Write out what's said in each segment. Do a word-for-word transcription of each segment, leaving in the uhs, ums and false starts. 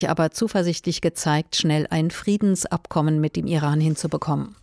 aber zuversichtlich gezeigt, schnell ein Friedensabkommen mit dem Iran hinzubekommen.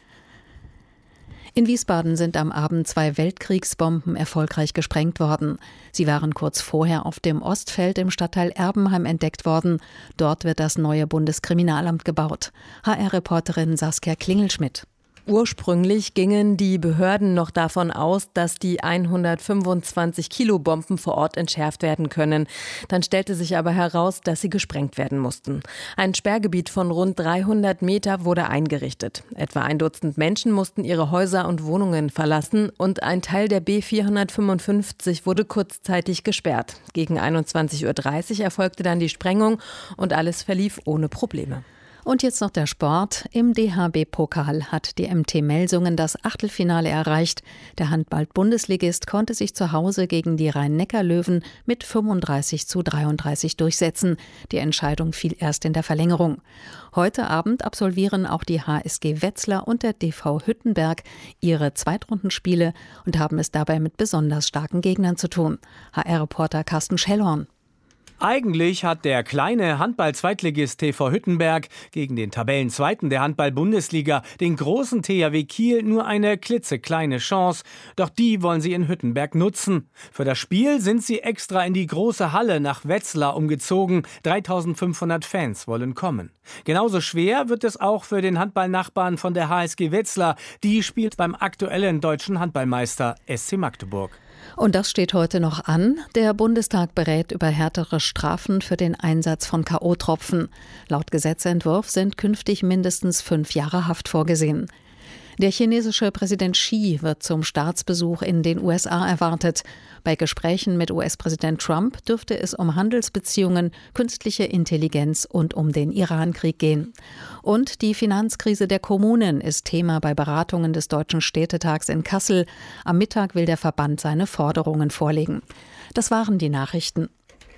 In Wiesbaden sind am Abend zwei Weltkriegsbomben erfolgreich gesprengt worden. Sie waren kurz vorher auf dem Ostfeld im Stadtteil Erbenheim entdeckt worden. Dort wird das neue Bundeskriminalamt gebaut. H R-Reporterin Saskia Klingelschmidt. Ursprünglich gingen die Behörden noch davon aus, dass die hundertfünfundzwanzig Kilo Bomben vor Ort entschärft werden können. Dann stellte sich aber heraus, dass sie gesprengt werden mussten. Ein Sperrgebiet von rund dreihundert Meter wurde eingerichtet. Etwa ein Dutzend Menschen mussten ihre Häuser und Wohnungen verlassen und ein Teil der B vierhundertfünfundfünfzig wurde kurzzeitig gesperrt. Gegen einundzwanzig Uhr dreißig erfolgte dann die Sprengung und alles verlief ohne Probleme. Und jetzt noch der Sport. Im D H B-Pokal hat die M T Melsungen das Achtelfinale erreicht. Der Handball-Bundesligist konnte sich zu Hause gegen die Rhein-Neckar-Löwen mit fünfunddreißig zu dreiunddreißig durchsetzen. Die Entscheidung fiel erst in der Verlängerung. Heute Abend absolvieren auch die H S G Wetzlar und der D V Hüttenberg ihre Zweitrundenspiele und haben es dabei mit besonders starken Gegnern zu tun. H R-Reporter Carsten Schellhorn. Eigentlich hat der kleine Handball-Zweitligist T V Hüttenberg gegen den Tabellenzweiten der Handball-Bundesliga, den großen T H W Kiel, nur eine klitzekleine Chance. Doch die wollen sie in Hüttenberg nutzen. Für das Spiel sind sie extra in die große Halle nach Wetzlar umgezogen. dreitausendfünfhundert Fans wollen kommen. Genauso schwer wird es auch für den Handballnachbarn von der H S G Wetzlar. Die spielt beim aktuellen deutschen Handballmeister S C Magdeburg. Und das steht heute noch an. Der Bundestag berät über härtere Strafen für den Einsatz von K O-Tropfen. Laut Gesetzentwurf sind künftig mindestens fünf Jahre Haft vorgesehen. Der chinesische Präsident Xi wird zum Staatsbesuch in den U S A erwartet. Bei Gesprächen mit U S-Präsident Trump dürfte es um Handelsbeziehungen, künstliche Intelligenz und um den Iran-Krieg gehen. Und die Finanzkrise der Kommunen ist Thema bei Beratungen des Deutschen Städtetags in Kassel. Am Mittag will der Verband seine Forderungen vorlegen. Das waren die Nachrichten.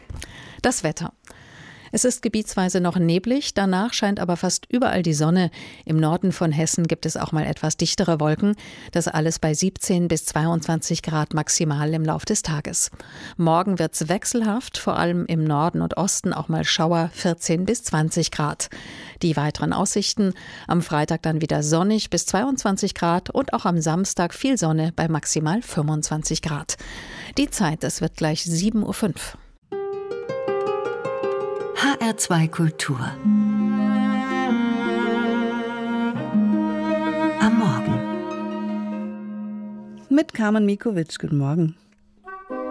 Das Wetter. Es ist gebietsweise noch neblig, danach scheint aber fast überall die Sonne. Im Norden von Hessen gibt es auch mal etwas dichtere Wolken. Das alles bei siebzehn bis zweiundzwanzig Grad maximal im Lauf des Tages. Morgen wird's wechselhaft, vor allem im Norden und Osten auch mal Schauer, vierzehn bis zwanzig Grad. Die weiteren Aussichten: am Freitag dann wieder sonnig bis zweiundzwanzig Grad und auch am Samstag viel Sonne bei maximal fünfundzwanzig Grad. Die Zeit, es wird gleich sieben Uhr fünf. H R zwei Kultur. Am Morgen. Mit Carmen Mikovic. Guten Morgen.